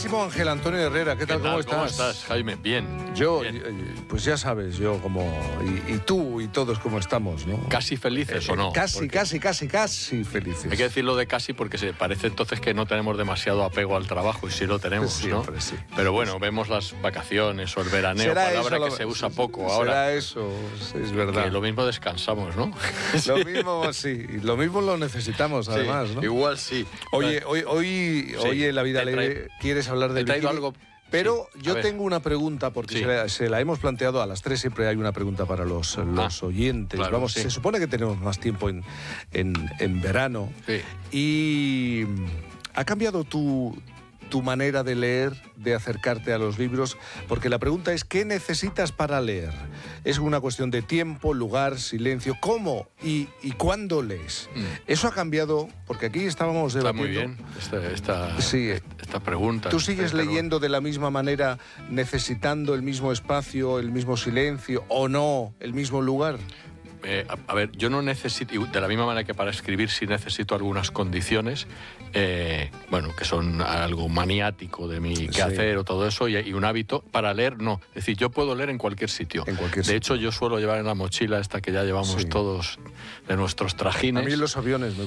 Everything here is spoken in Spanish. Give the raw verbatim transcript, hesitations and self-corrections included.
Queridísimo Ángel Antonio Herrera, ¿qué tal? ¿Qué tal? ¿Cómo estás? ¿Cómo estás, Jaime? Bien. Yo, bien. pues ya sabes, yo como... Y, y tú y todos como estamos, ¿no? ¿Casi felices Eh, o no? Casi, Porque casi, casi, casi felices. hay que decirlo de casi porque se parece entonces que no tenemos demasiado apego al trabajo, y sí lo tenemos, Siempre, ¿no? sí. Pero bueno, vemos las vacaciones o el veraneo, Será palabra eso, que lo- se usa poco será ahora. eso, es verdad. Que lo mismo descansamos, ¿no? Lo mismo, sí. y Lo mismo lo necesitamos, además, Sí, ¿no? igual sí. Oye, hoy, hoy, Sí, hoy en La Vida te trae- Alegre quieres hablar te del he traído bikini, algo- pero sí, a yo ver. tengo una pregunta, porque Sí. se, la, se la hemos planteado a las tres, siempre hay una pregunta para los, los Ah, oyentes. claro, Vamos, sí. se supone que tenemos más tiempo en, en, en verano. Sí. Y ¿ha cambiado tu, tu manera de leer, de acercarte a los libros? Porque la pregunta es, ¿qué necesitas para leer? Es una cuestión de tiempo, lugar, silencio. ¿Cómo y, y cuándo lees? Mm. Eso ha cambiado, porque aquí estábamos Está debatiendo. muy bien esta, esta, Sí. esta pregunta. ¿Tú sigues Esta- leyendo de la misma manera, necesitando el mismo espacio, el mismo silencio, o no, el mismo lugar? Eh, a, a ver, yo no necesito, y de la misma manera que para escribir sí necesito algunas condiciones, eh, bueno, que son algo maniático de mi quehacer o todo eso, y, y un hábito. Para leer, no. Es decir, yo puedo leer en cualquier sitio. En cualquier de sitio. hecho, yo suelo llevar en la mochila esta que ya llevamos Sí. todos de nuestros A trajines. mí en los aviones me